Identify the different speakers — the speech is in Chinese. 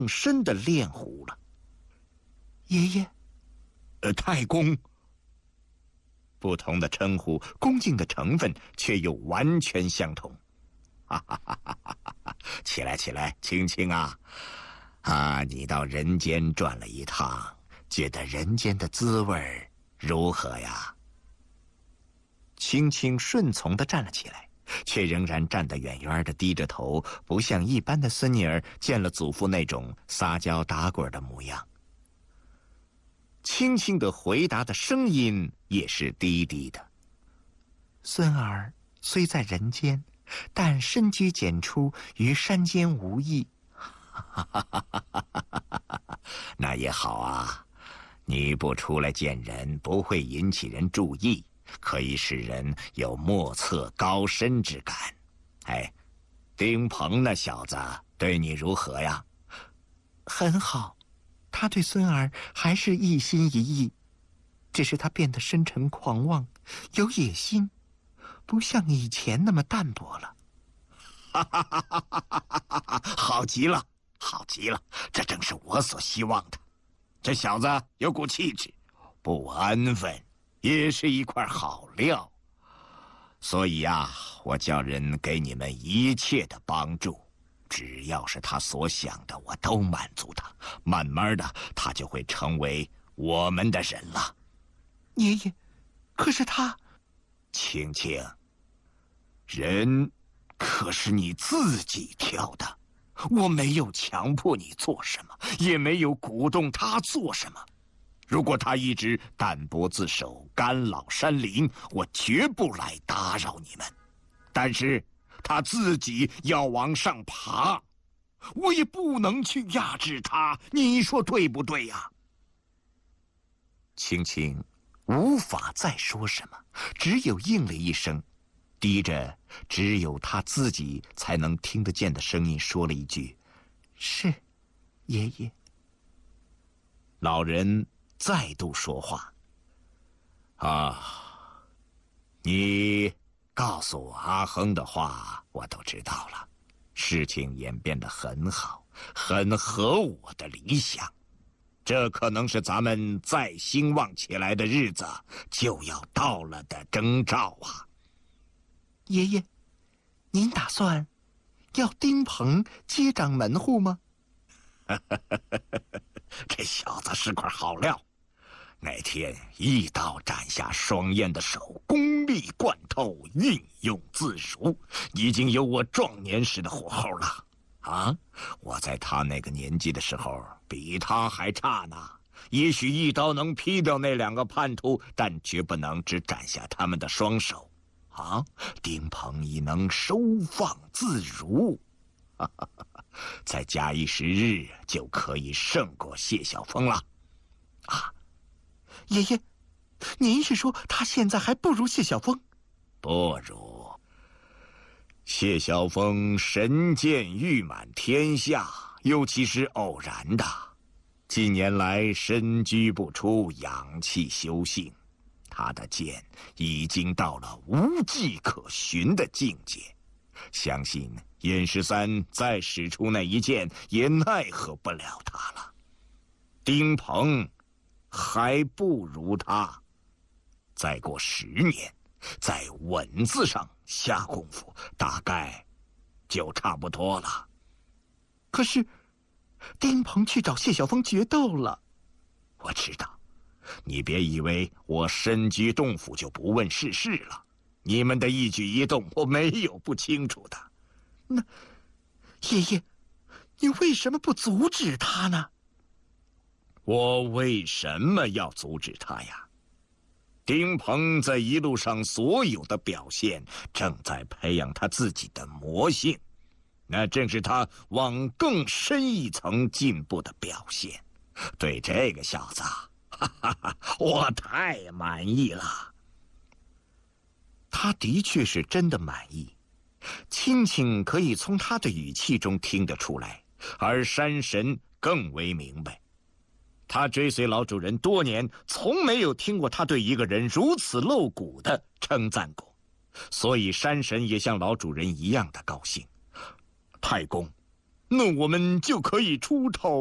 Speaker 1: 深的炼壶了。
Speaker 2: 爷爷，
Speaker 1: 太公。不同的称呼，恭敬的成分却又完全相同。起来起来，青青啊！你到人间转了一趟，觉得人间的滋味如何呀？青青顺从地站了起来，却仍然站得远远的，低着头，不像一般的孙女儿见了祖父那种撒娇打滚的模样。青青的回答的声音也是低低的。
Speaker 2: 孙儿虽在人间，但深居简出，于山间无益。
Speaker 1: 那也好啊，你不出来见人，不会引起人注意，可以使人有莫测高深之感。丁鹏那小子对你如何呀？
Speaker 2: 很好，他对孙儿还是一心一意，只是他变得深沉狂妄，有野心，不像以前那么淡泊了。
Speaker 1: 好极了，好极了，这正是我所希望的。这小子有股气质，不安分，也是一块好料。所以我叫人给你们一切的帮助，只要是他所想的，我都满足他。慢慢的，他就会成为我们的人了。
Speaker 2: 爷爷，可是他……
Speaker 1: 青青，人可是你自己挑的，我没有强迫你做什么，也没有鼓动他做什么。如果他一直淡泊自守，干扰山林，我绝不来打扰你们。但是他自己要往上爬，我也不能去压制他，你说对不对呀？青青无法再说什么，只有应了一声，低着只有他自己才能听得见的声音说了一句：“
Speaker 2: 是，爷爷。”
Speaker 1: 老人再度说话：“你告诉我阿亨的话，我都知道了。事情演变得很好，很合我的理想。这可能是咱们再兴旺起来的日子就要到了的征兆啊！”
Speaker 2: 爷爷，您打算要丁鹏接掌门户吗？
Speaker 1: 这小子是块好料。那天一刀斩下双燕的手，功力贯透，运用自如，已经有我壮年时的火候了。我在他那个年纪的时候，比他还差呢。也许一刀能劈掉那2个叛徒，但绝不能只斩下他们的双手。丁鹏已能收放自如，再假以时日，就可以胜过谢晓峰了。
Speaker 2: 爷爷，您是说他现在还不如谢晓峰？
Speaker 1: 不如。谢晓峰神剑誉满天下，尤其是偶然的。近年来深居不出，养气修性，他的剑已经到了无迹可寻的境界。相信燕十三再使出那一剑，也奈何不了他了。丁鹏还不如他。再过10年，在稳字上下功夫，大概就差不多了。
Speaker 2: 可是丁鹏去找谢晓峰决斗了。
Speaker 1: 我知道，你别以为我深居洞府就不问世事了。你们的一举一动，我没有不清楚的。
Speaker 2: 那爷爷，你为什么不阻止他呢？
Speaker 1: 我为什么要阻止他呀？丁鹏在一路上所有的表现，正在培养他自己的魔性，那正是他往更深一层进步的表现。对这个小子，我太满意了。他的确是真的满意，青青可以从他的语气中听得出来，而山神更为明白。他追随老主人多年，从没有听过他对一个人如此露骨的称赞过，所以山神也像老主人一样的高兴。太公， 那我们就可以出头